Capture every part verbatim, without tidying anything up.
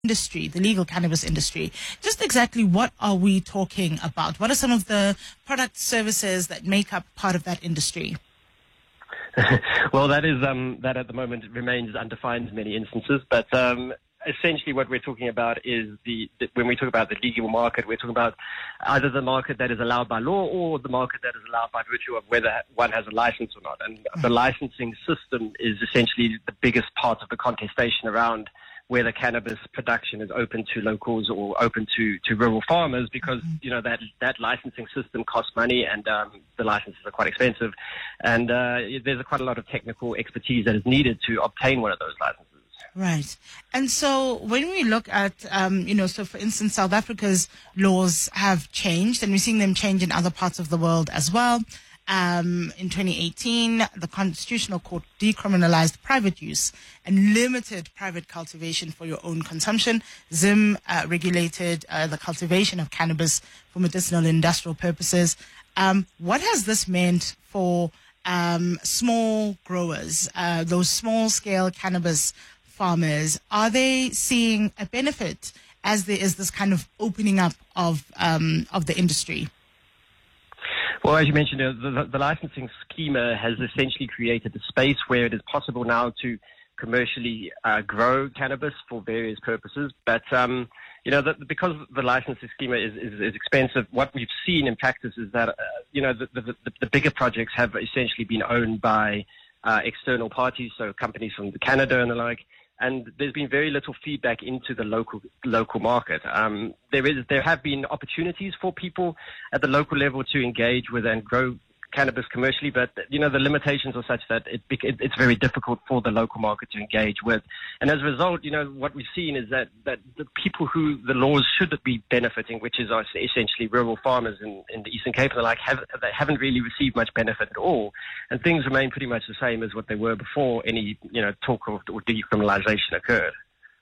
industry, the legal cannabis industry. Just exactly what are we talking about? What are some of the product services that make up part of that industry? Well, that is um, that at the moment remains undefined in many instances, but um, essentially what we're talking about is the, the when we talk about the legal market, we're talking about either the market that is allowed by law or the market that is allowed by virtue of whether one has a license or not. And the licensing system is essentially the biggest part of the contestation around whether cannabis production is open to locals or open to, to rural farmers, because, you know, that that licensing system costs money, and um, the licenses are quite expensive. And uh, there's a quite a lot of technical expertise that is needed to obtain one of those licenses. Right. And so when we look at, um, you know, so for instance, South Africa's laws have changed, and we're seeing them change in other parts of the world as well. Um, in twenty eighteen, the Constitutional Court decriminalized private use and limited private cultivation for your own consumption. Zim uh, regulated uh, the cultivation of cannabis for medicinal and industrial purposes. Um, what has this meant for um, small growers, uh, those small-scale cannabis farmers? Are they seeing a benefit as there is this kind of opening up of um, of the industry? Well, as you mentioned, uh, the, the licensing schema has essentially created a space where it is possible now to commercially uh, grow cannabis for various purposes. But, um, you know, the, because the licensing schema is, is, is expensive, what we've seen in practice is that, uh, you know, the, the, the, the bigger projects have essentially been owned by uh, external parties, so companies from Canada and the like. And there's been very little feedback into the local local market. Um, there is there have been opportunities for people at the local level to engage with and grow cannabis commercially, but you know the limitations are such that it, it, it's very difficult for the local market to engage with. And as a result, you know what we've seen is that that the people who the laws should be benefiting, which is essentially rural farmers in, in the Eastern Cape and the like, have they haven't really received much benefit at all. And things remain pretty much the same as what they were before any you know talk of or decriminalization occurred.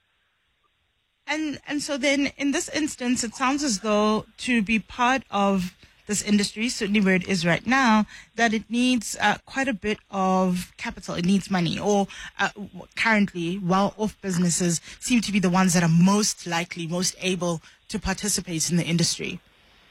And and so then in this instance, it sounds as though to be part of this industry, certainly where it is right now, that it needs uh, quite a bit of capital. It needs money, or uh, currently well-off businesses seem to be the ones that are most likely, most able to participate in the industry.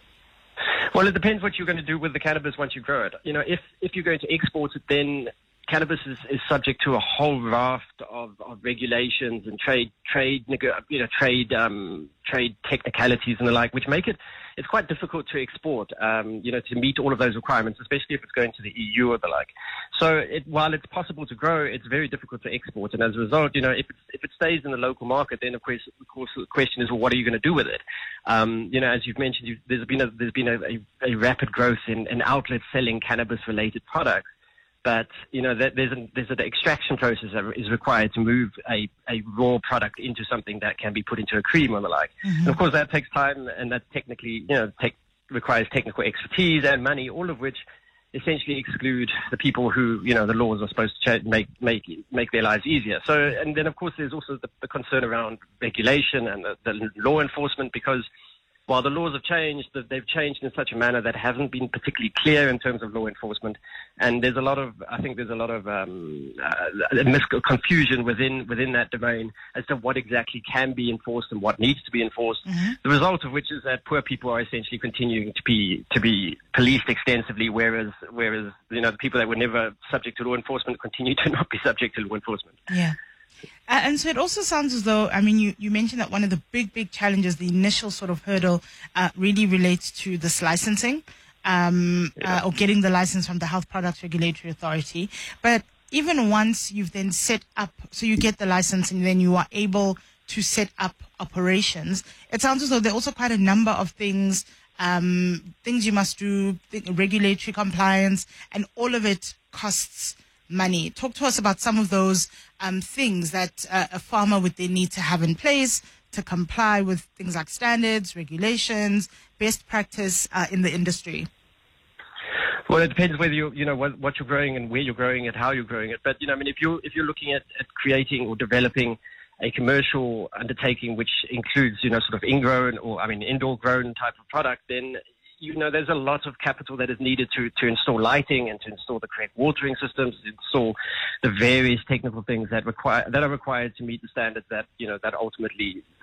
Well, it depends what you're going to do with the cannabis once you grow it. You know, if, if you're going to export it, then cannabis is, is subject to a whole raft of, of regulations and trade, trade, you know, trade, um, trade technicalities and the like, which make it, it's quite difficult to export, um, you know, to meet all of those requirements, especially if it's going to the E U or the like. So it, while it's possible to grow, it's very difficult to export. And as a result, you know, if, it's, if it stays in the local market, then of course, of course the question is, well, what are you going to do with it? Um, you know, as you've mentioned, you've, there's been a, there's been a, a, a rapid growth in, in outlets selling cannabis-related products. But, you know, there's an, there's an extraction process that is required to move a, a raw product into something that can be put into a cream or the like. Mm-hmm. And of course, that takes time, and that technically, you know, take, requires technical expertise and money, all of which essentially exclude the people who, you know, the laws are supposed to make make make their lives easier. So, and then, of course, there's also the, the concern around regulation and the, the law enforcement, because while the laws have changed, they've changed in such a manner that hasn't been particularly clear in terms of law enforcement. And there's a lot of, I think there's a lot of um, uh, mis- confusion within within that domain as to what exactly can be enforced and what needs to be enforced. Mm-hmm. The result of which is that poor people are essentially continuing to be to be policed extensively, whereas whereas you know the people that were never subject to law enforcement continue to not be subject to law enforcement. Yeah. Uh, and so it also sounds as though, I mean, you, you mentioned that one of the big, big challenges, the initial sort of hurdle, uh, really relates to this licensing, um, yeah. uh, or getting the license from the Health Products Regulatory Authority. But even once you've then set up, so you get the license and then you are able to set up operations, it sounds as though there are also quite a number of things, um, things you must do, regulatory compliance, and all of it costs money. Talk to us about some of those um, things that uh, a farmer would then need to have in place to comply with things like standards, regulations, best practice uh, in the industry. Well, it depends whether you you know what, what you're growing and where you're growing it, how you're growing it. But you know, I mean, if you if you're looking at, at creating or developing a commercial undertaking which includes you know sort of ingrown or I mean indoor grown type of product, then you know, there's a lot of capital that is needed to, to install lighting and to install the correct watering systems, to install the various technical things that require that are required to meet the standards that you know that ultimately